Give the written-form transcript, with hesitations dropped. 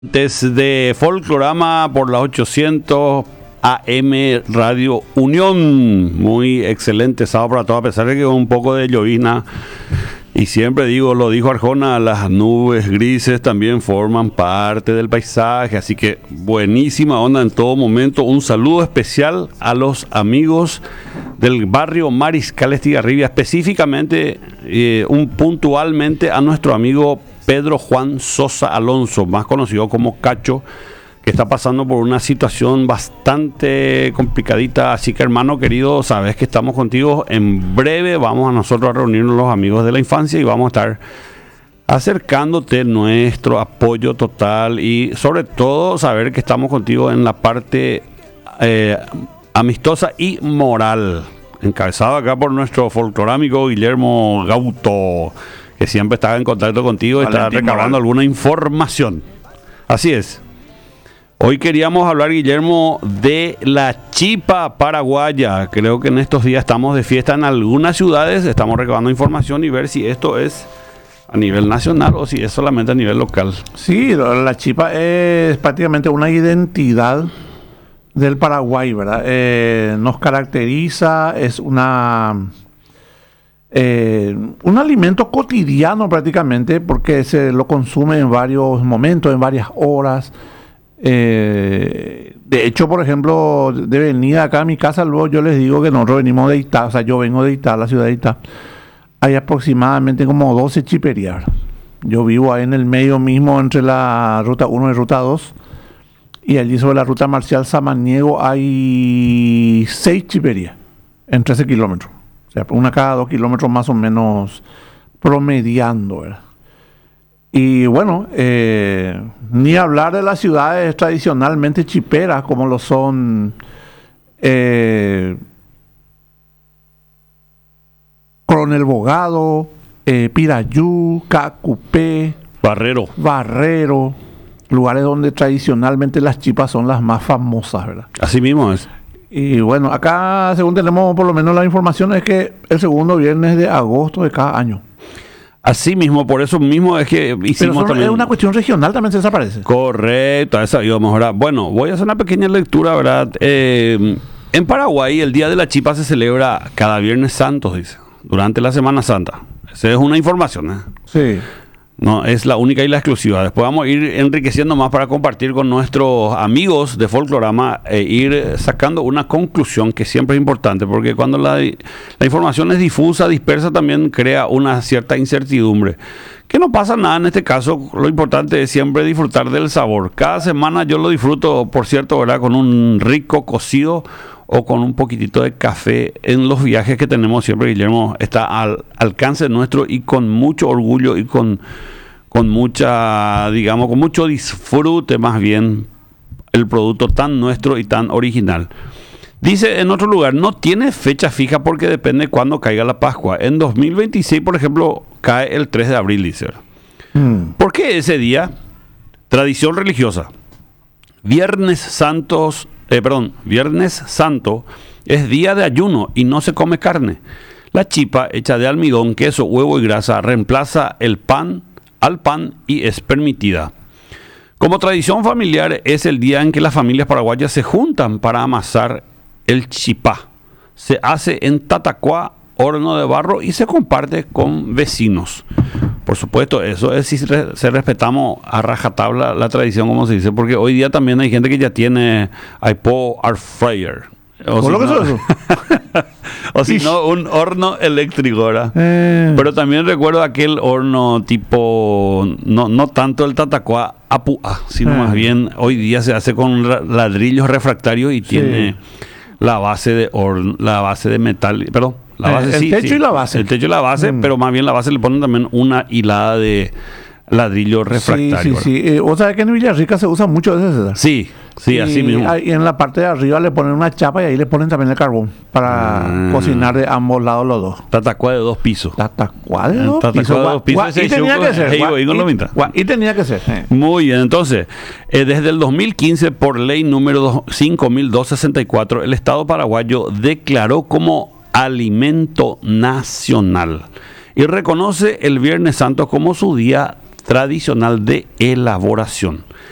Desde Folklorama por las 800 AM Radio Unión. Muy excelente sábado para todos, a pesar de que un poco de llovizna. Y siempre digo, lo dijo Arjona, las nubes grises también forman parte del paisaje. Así que buenísima onda en todo momento. Un saludo especial a los amigos del barrio Mariscal Estigarribia, específicamente, puntualmente a nuestro amigo Pedro Juan Sosa Alonso, más conocido como Cacho, que está pasando por una situación bastante complicadita. Así que, hermano querido, sabes que estamos contigo. En breve vamos a nosotros a reunirnos los amigos de la infancia y vamos a estar acercándote nuestro apoyo total y sobre todo saber que estamos contigo en la parte amistosa y moral, encabezado acá por nuestro folclorámico Guillermo Gauto, que siempre está en contacto contigo y está recabando alguna información. Así es. Hoy queríamos hablar, Guillermo, de la chipa paraguaya. Creo que en estos días estamos de fiesta en algunas ciudades, estamos recabando información y ver si esto es a nivel nacional o si es solamente a nivel local. Sí, la chipa es prácticamente una identidad del Paraguay, ¿verdad? Nos caracteriza, es un alimento cotidiano prácticamente, porque se lo consume en varios momentos, en varias horas. De hecho, por ejemplo, de venida acá a mi casa, luego yo les digo que nosotros venimos de Itá, o sea, yo vengo de Itá, la ciudad de Itá. Hay aproximadamente como 12 chiperías. Yo vivo ahí en el medio mismo entre la ruta 1 y ruta 2. Y allí sobre la ruta Marcial Samaniego hay 6 chiperías en 13 kilómetros. O sea, una cada 2 kilómetros más o menos promediando, ¿verdad? Y bueno, ni hablar de las ciudades tradicionalmente chiperas como lo son Coronel Bogado, Pirayú, Cacupé, Barrero, lugares donde tradicionalmente las chipas son las más famosas, ¿verdad? Así mismo es. Y bueno, acá según tenemos por lo menos la información es que el segundo viernes de agosto de cada año. Así mismo, por eso mismo es que hicimos pero también. Es una cuestión regional, también se desaparece. Correcto, a esa íbamos ahora. Bueno, voy a hacer una pequeña lectura, ¿verdad? En Paraguay el Día de la Chipa se celebra cada Viernes Santo, dice, durante la Semana Santa. Esa es una información, ¿eh? Sí. No es la única y la exclusiva. Después vamos a ir enriqueciendo más para compartir con nuestros amigos de Folklorama e ir sacando una conclusión que siempre es importante, porque cuando la información es difusa, dispersa, también crea una cierta incertidumbre. Que no pasa nada en este caso, lo importante es siempre disfrutar del sabor. Cada semana yo lo disfruto, por cierto, ¿verdad? Con un rico cocido o con un poquitito de café en los viajes que tenemos siempre. Guillermo, está al alcance nuestro y con mucho orgullo y con mucha, digamos, con mucho disfrute más bien, el producto tan nuestro y tan original. Dice en otro lugar, no tiene fecha fija porque depende cuándo caiga la Pascua. En 2026, por ejemplo, cae el 3 de abril, dice. ¿Por qué ese día? Tradición religiosa. Viernes Santo es día de ayuno y no se come carne. La chipa, hecha de almidón, queso, huevo y grasa, reemplaza al pan y es permitida. Como tradición familiar, es el día en que las familias paraguayas se juntan para amasar el chipá. Se hace en tatacuá, horno de barro, y se comparte con vecinos. Por supuesto, eso es si se respetamos a rajatabla la tradición, como se dice, porque hoy día también hay gente que ya tiene iPod Air Fryer. O si no, un horno eléctrico, ¿verdad? Pero también recuerdo aquel horno tipo, no tanto el tatacuá apua, sino más bien hoy día se hace con ladrillos refractarios y tiene la base de metal, perdón. El techo y la base. El techo y la base, pero más bien la base le ponen también una hilada de ladrillo refractario. Sí. O sea que en Villarrica se usa mucho ese, César. Sí, así mismo. Y en la parte de arriba le ponen una chapa y ahí le ponen también el carbón para cocinar de ambos lados los dos. Tatacuá de 2 pisos. Tatacuá de 2 pisos. Y tenía que ser. Y tenía que ser. Muy bien, entonces, desde el 2015, por ley número 5264, el Estado paraguayo declaró como alimento nacional y reconoce el Viernes Santo como su día tradicional de elaboración.